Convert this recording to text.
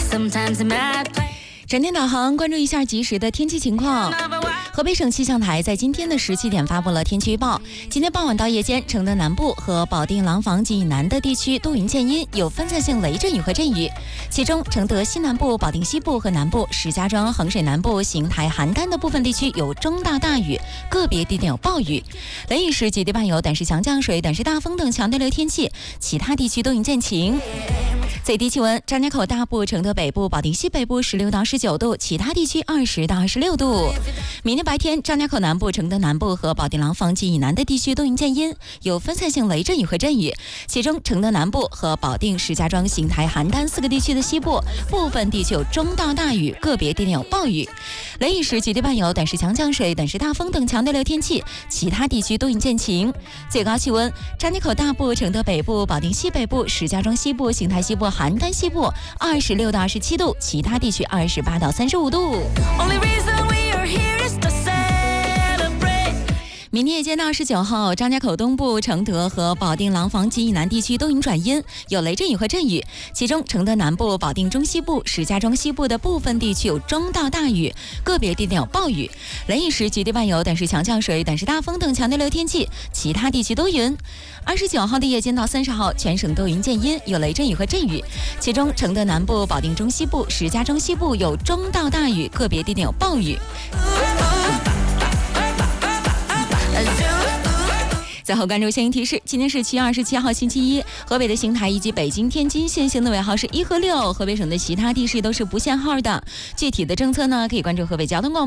整天导航，关注一下即时的天气情况。河北省气象台在今天的17点发布了天气预报。今天傍晚到夜间，承德南部和保定廊坊及以南的地区多云见阴，有分散性雷阵雨和阵雨。其中，承德西南部、保定西部和南部、石家庄、衡水南部、邢台、邯郸的部分地区有中到大雨，个别地点有暴雨。雷雨时局地伴有短时强降水、短时大风等强对流天气，其他地区多云见晴。最低气温：张家口大部、承德北部、保定西北部16到19度，其他地区20到26度。明天白天，张家口南部、承德南部和保定廊坊及以南的地区多云见阴，有分散性雷阵雨和阵雨。其中，承德南部和保定、石家庄、邢台、邯郸4个地区的西部部分地区有中到大雨，个别地点有暴雨。雷雨时局地伴有短时强降水、短时大风等强对流天气，其他地区多云见晴。最高气温：张家口大部、承德北部、保定西北部、石家庄西部、邢台西部、邯郸西部26到27度，其他地区28到35度。明天夜间到19号，张家口东部、承德和保定廊坊及以南地区多云转阴，有雷阵雨和阵雨。其中，承德南部、保定中西部、石家庄西部的部分地区有中到大雨，个别地点有暴雨。雷雨时局地伴有短时强降水、短时大风等强对流天气，其他地区多云。29号的夜间到30号，全省多云见阴，有雷阵雨和阵雨。其中，承德南部、保定中西部、石家庄西部有中到大雨，个别地点有暴雨。最后关注相应提示，今天是7月27号星期一，河北的邢台以及北京、天津限行的尾号是1和6，河北省的其他地市都是不限号的。具体的政策呢，可以关注河北交通广播。